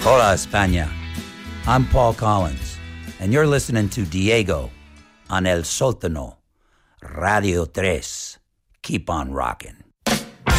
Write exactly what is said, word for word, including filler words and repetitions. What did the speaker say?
Hola, España. I'm Paul Collins, and you're listening to Diego on El Sótano, Radio Tres. Keep on rocking.